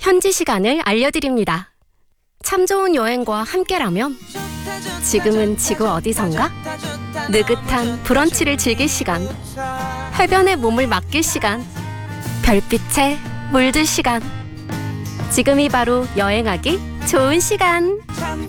현지 시간을 알려드립니다. 참 좋은 여행과 함께라면 지금은 지구 어디선가? 느긋한 브런치를 즐길 시간, 해변에 몸을 맡길 시간, 별빛에 물들 시간. 지금이 바로 여행하기 좋은 시간.